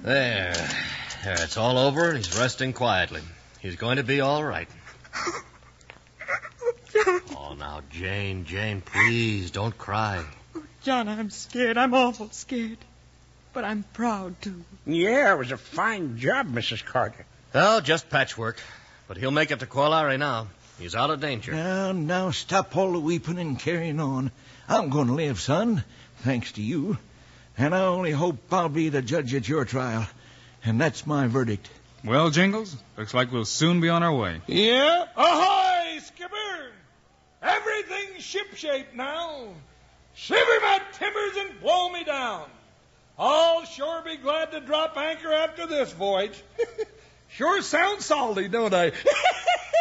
There, it's all over, and he's resting quietly. He's going to be all right. Oh, now, Jane, please, don't cry. Oh, John, I'm scared. I'm awful scared. But I'm proud, too. Yeah, it was a fine job, Mrs. Carter. Well, just patchwork. But he'll make it to Qualari now. He's out of danger. Now, stop all the weeping and carrying on. I'm going to live, son, thanks to you. And I only hope I'll be the judge at your trial. And that's my verdict. Well, Jingles, looks like we'll soon be on our way. Yeah? Ahoy, skipper! Everything's shipshape now. Shiver my timbers and blow me down. I'll sure be glad to drop anchor after this voyage. Sure sounds salty, don't I?